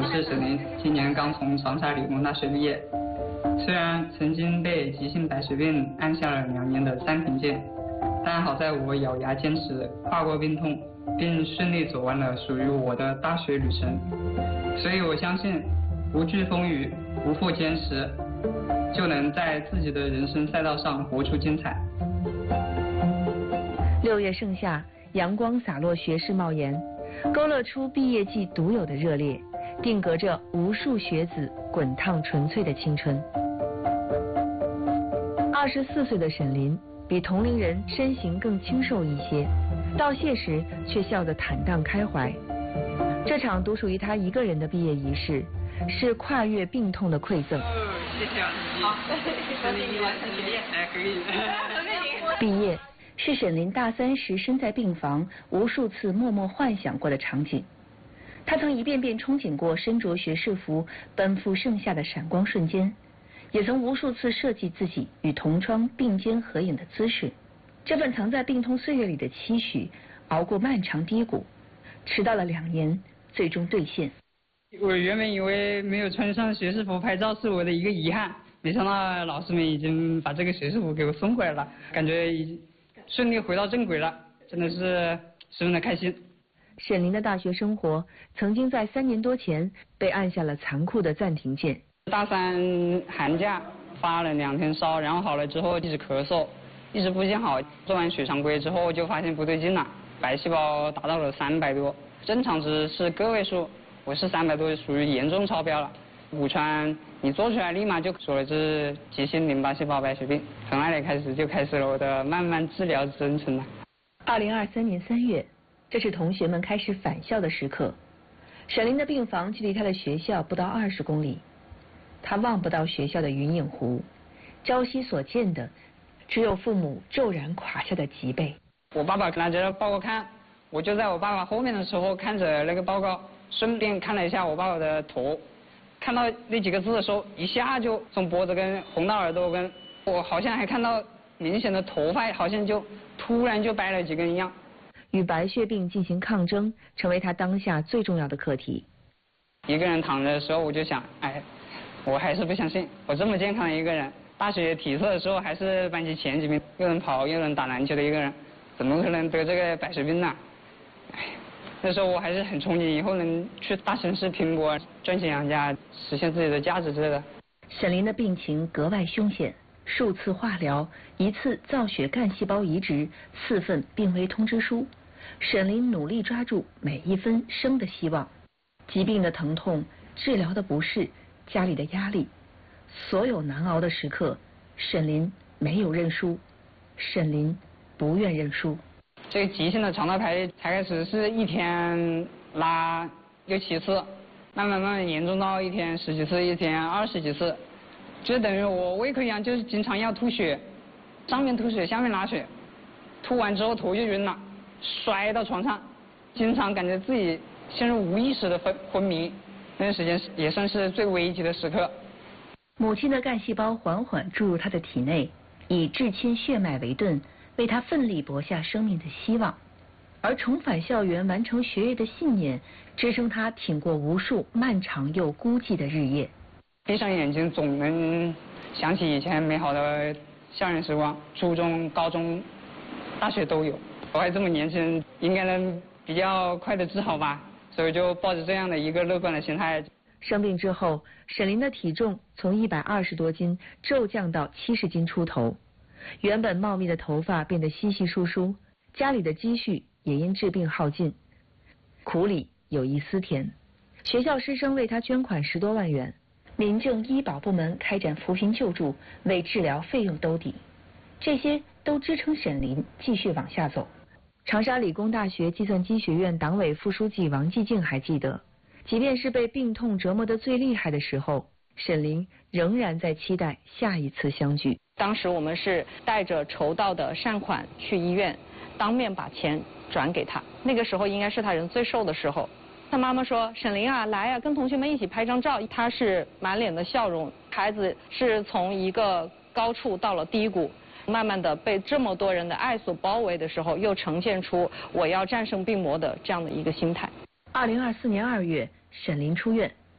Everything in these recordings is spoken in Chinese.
是沈林，今年刚从长沙理工大学毕业。虽然曾经被急性白血病按下了2年的暂停键，但好在我咬牙坚持，跨过病痛，并顺利走完了属于我的大学旅程。所以我相信，不惧风雨，不负坚持，就能在自己的人生赛道上活出精彩。 6月盛夏，阳光洒落学士帽檐，勾勒出毕业季独有的热烈，定格着无数学子滚烫纯粹的青春。24岁的沈林比同龄人身形更清瘦一些，道谢时却笑得坦荡开怀。这场独属于他一个人的毕业仪式，是跨越病痛的馈赠。 谢谢啊，好，祝你完成学业，可以。 毕业是沈林大3时身在病房，无数次默默幻想过的场景。他曾一遍遍憧憬过身着学士服奔赴盛夏的闪光瞬间，也曾无数次设计自己与同窗并肩合影的姿势。这份藏在病痛岁月里的期许，熬过漫长低谷，迟到了2年，最终兑现。 我原本以为没有穿上学士服拍照是我的一个遗憾，没想到老师们已经把这个学士服给我送回来了，感觉已经顺利回到正轨了，真的是十分的开心。 沈林的大学生活曾经在3年多前被按下了残酷的暂停键。 大3寒假发了2天烧，然后好了之后一直咳嗽，一直不见好。做完血常规之后就发现不对劲了，白细胞达到了300多，正常值是个位数，我是300多，属于严重超标了。骨穿你做出来立马就说了这是急性淋巴细胞白血病，从那里开始就开始了我的漫漫治疗征程了。 2023年3月，这是同学们开始返校的时刻。沈林的病房距离他的学校不到20公里，他望不到学校的云影湖，朝夕所见的只有父母骤然垮下的脊背。 我爸爸拿着报告看，我就在我爸爸后面的时候看着那个报告，顺便看了一下我爸爸的头，看到那几个字的时候，一下就从脖子跟红到耳朵跟，我好像还看到明显的头发好像就突然就白了几根一样。 与白血病进行抗争，成为他当下最重要的课题。 一个人躺着的时候，我就想，我还是不相信，我这么健康的一个人，大学体测的时候还是班级前几名，又能跑又能打篮球的一个人，怎么可能得这个白血病呢？那时候我还是很憧憬以后能去大城市拼搏，赚钱养家，实现自己的价值之类的。 沈林的病情格外凶险，数次化疗，1次造血干细胞移植，4份病危通知书。沈林努力抓住每一分生的希望。疾病的疼痛，治疗的不适，家里的压力，所有难熬的时刻，沈林没有认输，沈林不愿认输。 这个急性的肠道排列才开始是1天拉6、7次，慢慢严重到1天10几次，1天20几次，就等于我胃口一样，就是经常要吐血，上面吐血下面拉血，吐完之后头就晕了，摔到床上，经常感觉自己陷入无意识的昏迷，那段时间也算是最危急的时刻。 母亲的干细胞缓缓注入他的体内，以至亲血脉为盾，为他奋力搏下生命的希望。而重返校园完成学业的信念，支撑他挺过无数漫长又孤寂的日夜。 闭上眼睛总能想起以前美好的校园时光，初中、高中、大学都有。我还这么年轻，应该能比较快的治好吧，所以就抱着这样的一个乐观的心态。 生病之后，沈林的体重从120多斤骤降到70斤出头，原本茂密的头发变得稀稀疏疏，家里的积蓄也因治病耗尽。苦里有一丝甜，学校师生为他捐款10多万元，民政医保部门开展扶贫救助，为治疗费用兜底，这些都支撑沈林继续往下走。长沙理工大学计算机学院党委副书记王继静还记得，即便是被病痛折磨得最厉害的时候，沈林仍然在期待下一次相聚。 当时我们是带着筹到的善款去医院，当面把钱转给他。那个时候应该是他人最瘦的时候。他妈妈说：“沈林啊，来啊，跟同学们一起拍张照。”他是满脸的笑容。孩子是从一个高处到了低谷，慢慢的被这么多人的爱所包围的时候，又呈现出我要战胜病魔的这样的一个心态。 2024年2月，沈林出院，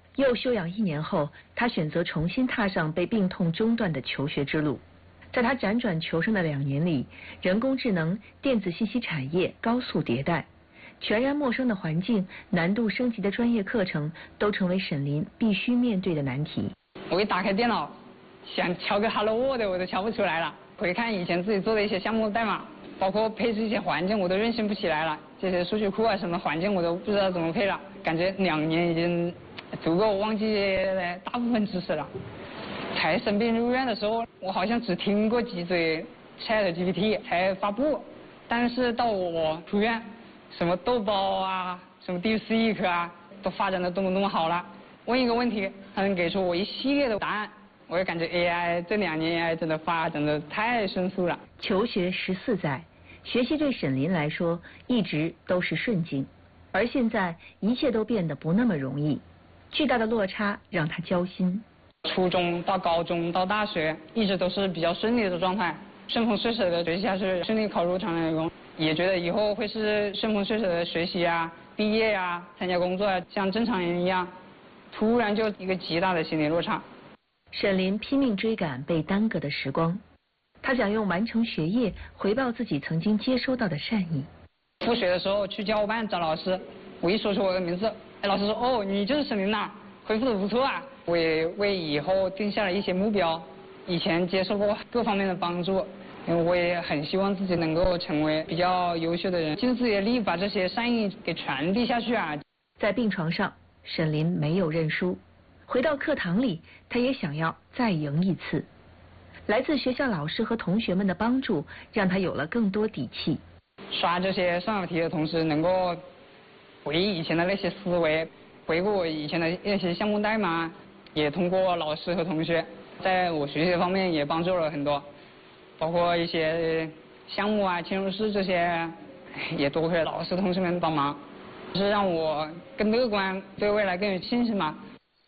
又休养1年后，他选择重新踏上被病痛中断的求学之路。在他辗转求生的2年里，人工智能、电子信息产业高速迭代，全然陌生的环境、难度升级的专业课程，都成为沈林必须面对的难题。 我一打开电脑，想敲个 Hello World 我都敲不出来了。回看以前自己做的一些项目代码，包括配置一些环境，我都运行不起来了。这些数据库啊什么环境我都不知道怎么配了。感觉2年已经足够忘记大部分知识了。才生病入院的时候，我好像只听过几嘴 ChatGPT 才发布，但是到我出院，什么豆包啊，什么 DeepSeek 啊，都发展的多么好了。问一个问题，它能给出我一系列的答案。我也感觉 AI 这2年 AI 真的发展的太迅速了。 求学14载，学习对沈林来说一直都是顺境，而现在一切都变得不那么容易，巨大的落差让他焦心。 初中到高中到大学，一直都是比较顺利的状态，顺风顺水的学习下去，顺利考入长远工，也觉得以后会是顺风顺水的学习啊、毕业啊、参加工作啊，像正常人一样。突然就一个极大的心理落差。 沈林拼命追赶被耽搁的时光，他想用完成学业回报自己曾经接收到的善意。 复学的时候去教务办找老师，我一说出我的名字，老师说哦，你就是沈林呐，回复的不错啊。我也为以后定下了一些目标，以前接受过各方面的帮助，因为我也很希望自己能够成为比较优秀的人，尽自己的力把这些善意给传递下去啊。 在病床上，沈林没有认输，回到课堂里，他也想要再赢一次。来自学校老师和同学们的帮助，让他有了更多底气。 刷这些算法题的同时，能够回忆以前的那些思维，回顾我以前的那些项目代码，也通过老师和同学，在我学习方面也帮助了很多，包括一些项目啊、嵌入式这些，也多亏老师同学们帮忙，是让我更乐观，对未来更有信心嘛。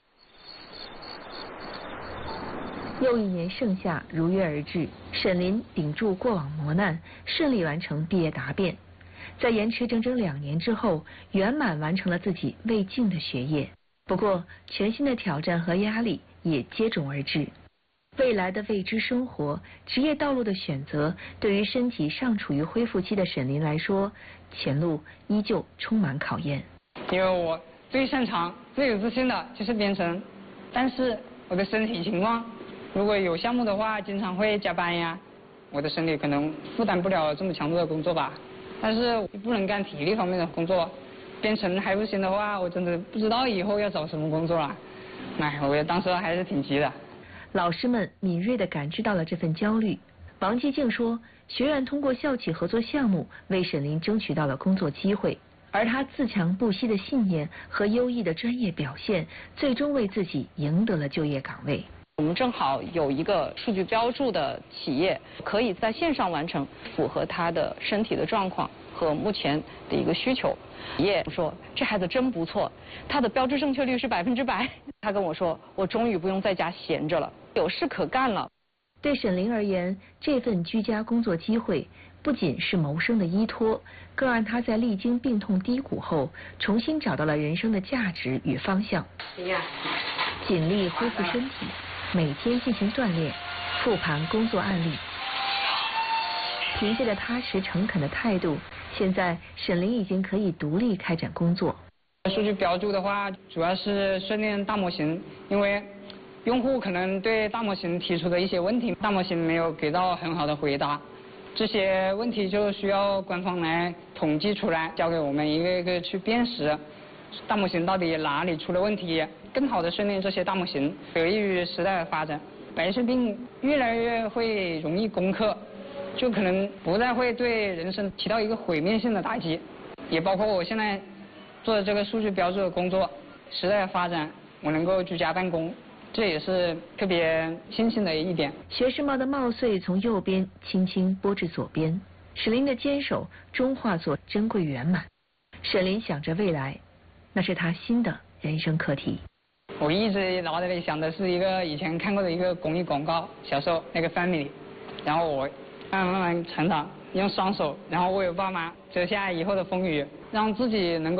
又1年盛夏如约而至，沈林顶住过往磨难，顺利完成毕业答辩，在延迟整整2年之后，圆满完成了自己未尽的学业。不过，全新的挑战和压力也接踵而至。未来的未知生活、职业道路的选择，对于身体尚处于恢复期的沈林来说，前路依旧充满考验。 因为我最擅长、最有自信的就是编程，但是我的身体情况，如果有项目的话，经常会加班呀，我的身体可能负担不了这么强度的工作吧。但是我不能干体力方面的工作，编程还不行的话，我真的不知道以后要找什么工作了。哎，我当时还是挺急的。 老师们敏锐地感知到了这份焦虑。王继静说，学院通过校企合作项目为沈林争取到了工作机会，而他自强不息的信念和优异的专业表现，最终为自己赢得了就业岗位。 我们正好有一个数据标注的企业，可以在线上完成，符合他的身体的状况和目前的一个需求。企业说这孩子真不错，他的标志正确率是100%。他跟我说，我终于不用在家闲着了，有事可干了。 对沈林而言，这份居家工作机会不仅是谋生的依托，更让他在历经病痛低谷后，重新找到了人生的价值与方向。尽力恢复身体，每天进行锻炼，复盘工作案例。凭借着踏实诚恳的态度，现在沈林已经可以独立开展工作。 数据标注的话，主要是训练大模型，因为用户可能对大模型提出的一些问题，大模型没有给到很好的回答，这些问题就需要官方来统计出来，交给我们一个一个去辨识大模型到底哪里出了问题，更好的训练这些大模型，得益于时代的发展，白血病越来越会容易攻克，就可能不再会对人生起到一个毁灭性的打击，也包括我现在做的这个数据标注的工作，时代的发展，我能够居家办公，这也是特别庆幸的一点。 学士帽的帽穗从右边轻轻拨至左边，沈林的坚守终化作珍贵圆满。沈林想着未来，那是他新的人生课题。 我一直脑袋里想的是一个以前看过的一个公益广告，小时候那个 family， 然后我慢慢成长，用双手，然后为我爸妈遮下以后的风雨，让自己能够